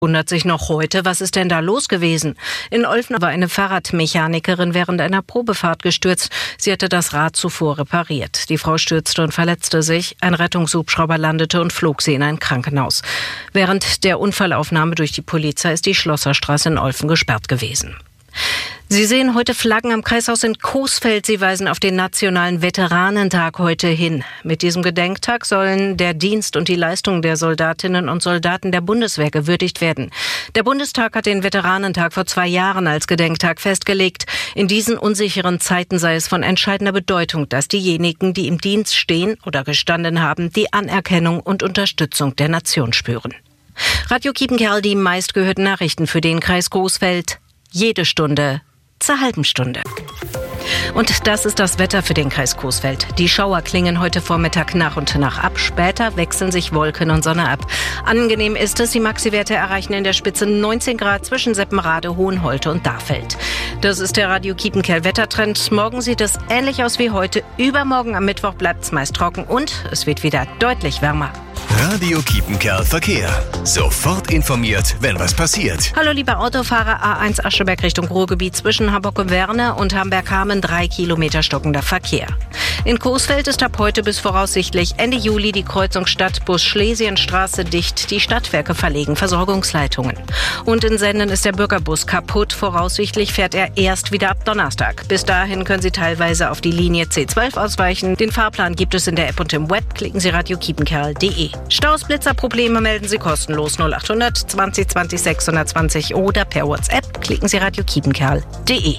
Wundert sich noch heute, was ist denn da los gewesen? In Olfen war eine Fahrradmechanikerin während einer Probefahrt gestürzt. Sie hatte das Rad zuvor repariert. Die Frau stürzte und verletzte sich. Ein Rettungshubschrauber landete und flog sie in ein Krankenhaus. Während der Unfallaufnahme durch die Polizei ist die Schlosserstraße in Olfen gesperrt gewesen. Sie sehen heute Flaggen am Kreishaus in Coesfeld. Sie weisen auf den Nationalen Veteranentag heute hin. Mit diesem Gedenktag sollen der Dienst und die Leistung der Soldatinnen und Soldaten der Bundeswehr gewürdigt werden. Der Bundestag hat den Veteranentag vor 2 Jahren als Gedenktag festgelegt. In diesen unsicheren Zeiten sei es von entscheidender Bedeutung, dass diejenigen, die im Dienst stehen oder gestanden haben, die Anerkennung und Unterstützung der Nation spüren. Radio Kiepenkerl, die meistgehörten Nachrichten für den Kreis Coesfeld. Jede Stunde zur halben Stunde. Und das ist das Wetter für den Kreis Coesfeld. Die Schauer klingen heute Vormittag nach und nach ab. Später wechseln sich Wolken und Sonne ab. Angenehm ist es, die Maxi-Werte erreichen in der Spitze 19 Grad zwischen Seppenrade, Hohenholte und Darfeld. Das ist der Radio Kiepenkerl Wettertrend. Morgen sieht es ähnlich aus wie heute. Übermorgen am Mittwoch bleibt es meist trocken und es wird wieder deutlich wärmer. Radio Kiepenkerl Verkehr. Sofort informiert, wenn was passiert. Hallo liebe Autofahrer, A1 Ascheberg Richtung Ruhrgebiet zwischen Hamburg-Werne und Hamburg-Hameln 3 Kilometer stockender Verkehr. In Coesfeld ist ab heute bis voraussichtlich Ende Juli die Kreuzung Stadtbus-Schlesienstraße dicht. Die Stadtwerke verlegen Versorgungsleitungen. Und in Senden ist der Bürgerbus kaputt. Voraussichtlich fährt er erst wieder ab Donnerstag. Bis dahin können Sie teilweise auf die Linie C12 ausweichen. Den Fahrplan gibt es in der App und im Web. Klicken Sie radiokiepenkerl.de. Staus, Blitzerprobleme melden Sie kostenlos 0800 20 20 620 oder per WhatsApp. Klicken Sie radiokiepenkerl.de.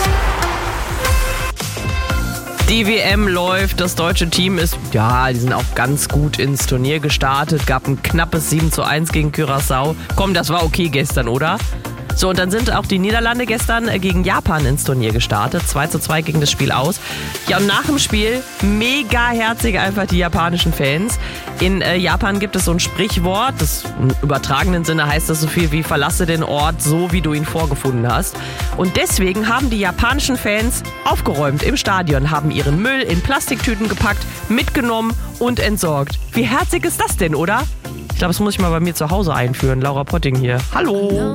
Die WM läuft, das deutsche Team ist, die sind auch ganz gut ins Turnier gestartet, gab ein knappes 7:1 gegen Curaçao. Komm, das war okay gestern, oder? So, und dann sind auch die Niederlande gestern gegen Japan ins Turnier gestartet. 2:2 ging das Spiel aus. Ja, und nach dem Spiel mega herzig einfach die japanischen Fans. In Japan gibt es so ein Sprichwort, das im übertragenen Sinne heißt das so viel wie verlasse den Ort so, wie du ihn vorgefunden hast. Und deswegen haben die japanischen Fans aufgeräumt im Stadion, haben ihren Müll in Plastiktüten gepackt, mitgenommen und entsorgt. Wie herzig ist das denn, oder? Ich glaube, das muss ich mal bei mir zu Hause einführen. Laura Potting hier. Hallo!